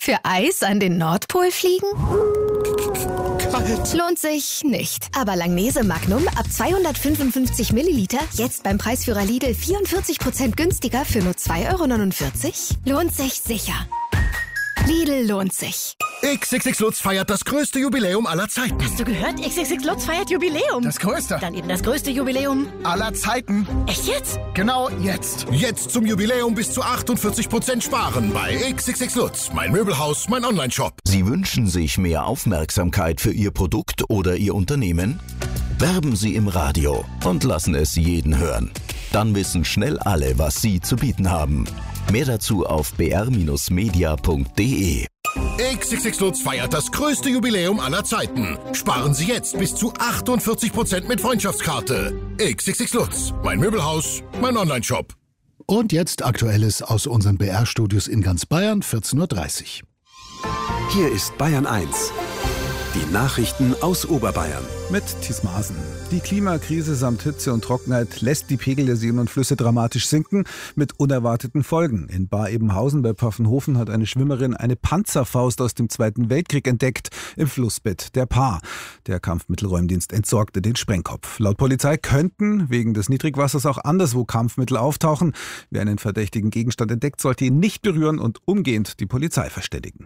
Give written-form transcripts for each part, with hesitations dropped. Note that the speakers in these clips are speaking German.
Für Eis an den Nordpol fliegen? Kalt. Lohnt sich nicht. Aber Langnese Magnum ab 255 Milliliter jetzt beim Preisführer Lidl 44% günstiger für nur 2,49 €? Lohnt sich sicher. Lidl lohnt sich. XXX Lutz feiert das größte Jubiläum aller Zeiten. Hast du gehört? XXX Lutz feiert Jubiläum. Das größte. Dann eben das größte Jubiläum Aller Zeiten. Echt jetzt? Genau jetzt. Jetzt zum Jubiläum bis zu 48% sparen bei XXX Lutz. Mein Möbelhaus, mein Onlineshop. Sie wünschen sich mehr Aufmerksamkeit für Ihr Produkt oder Ihr Unternehmen? Werben Sie im Radio und lassen es jeden hören. Dann wissen schnell alle, was Sie zu bieten haben. Mehr dazu auf br-media.de. XXX Lutz feiert das größte Jubiläum aller Zeiten. Sparen Sie jetzt bis zu 48% mit Freundschaftskarte. XXX Lutz. Mein Möbelhaus, mein Onlineshop. Und jetzt Aktuelles aus unseren BR-Studios in ganz Bayern, 14:30 Uhr. Hier ist Bayern 1. Die Nachrichten aus Oberbayern. Mit Thies Maaßen. Die Klimakrise samt Hitze und Trockenheit lässt die Pegel der Seen und Flüsse dramatisch sinken, mit unerwarteten Folgen. In Bar-Ebenhausen bei Pfaffenhofen hat eine Schwimmerin eine Panzerfaust aus dem Zweiten Weltkrieg entdeckt, im Flussbett der Paar. Der Kampfmittelräumdienst entsorgte den Sprengkopf. Laut Polizei könnten wegen des Niedrigwassers auch anderswo Kampfmittel auftauchen. Wer einen verdächtigen Gegenstand entdeckt, sollte ihn nicht berühren und umgehend die Polizei verständigen.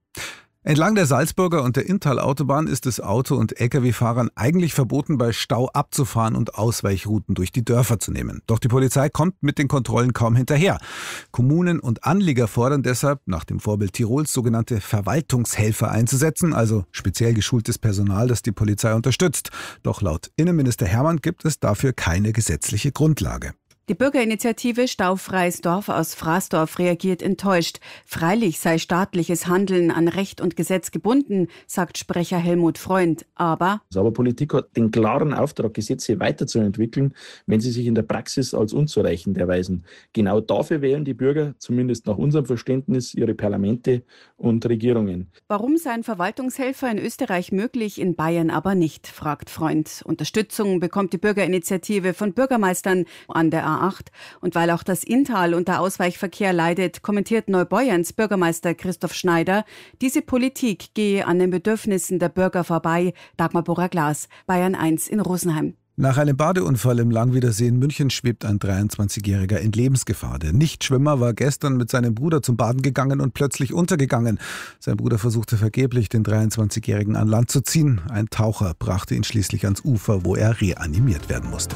Entlang der Salzburger und der Inntal-Autobahn ist es Auto- und Lkw-Fahrern eigentlich verboten, bei Stau abzufahren und Ausweichrouten durch die Dörfer zu nehmen. Doch die Polizei kommt mit den Kontrollen kaum hinterher. Kommunen und Anlieger fordern deshalb, nach dem Vorbild Tirols, sogenannte Verwaltungshelfer einzusetzen, also speziell geschultes Personal, das die Polizei unterstützt. Doch laut Innenminister Hermann gibt es dafür keine gesetzliche Grundlage. Die Bürgerinitiative Staufreies Dorf aus Fraßdorf reagiert enttäuscht. Freilich sei staatliches Handeln an Recht und Gesetz gebunden, sagt Sprecher Helmut Freund. Aber Politik hat den klaren Auftrag, Gesetze weiterzuentwickeln, wenn sie sich in der Praxis als unzureichend erweisen. Genau dafür wählen die Bürger, zumindest nach unserem Verständnis, ihre Parlamente und Regierungen. Warum seien Verwaltungshelfer in Österreich möglich, in Bayern aber nicht, fragt Freund. Unterstützung bekommt die Bürgerinitiative von Bürgermeistern an der A8. Und weil auch das Inntal unter Ausweichverkehr leidet, kommentiert Neubeuerns Bürgermeister Christoph Schneider, diese Politik gehe an den Bedürfnissen der Bürger vorbei. Dagmar Borrer-Glas, Bayern 1 in Rosenheim. Nach einem Badeunfall im Langwiedersee in München schwebt ein 23-Jähriger in Lebensgefahr. Der Nichtschwimmer war gestern mit seinem Bruder zum Baden gegangen und plötzlich untergegangen. Sein Bruder versuchte vergeblich, den 23-Jährigen an Land zu ziehen. Ein Taucher brachte ihn schließlich ans Ufer, wo er reanimiert werden musste.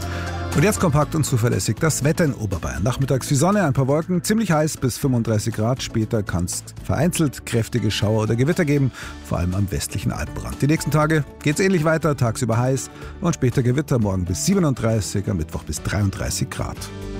Und jetzt kompakt und zuverlässig das Wetter in Oberbayern. Nachmittags viel Sonne, ein paar Wolken, ziemlich heiß bis 35 Grad. Später kann es vereinzelt kräftige Schauer oder Gewitter geben, vor allem am westlichen Alpenrand. Die nächsten Tage geht es ähnlich weiter, tagsüber heiß und später Gewitter, morgen bis 37, am Mittwoch bis 33 Grad.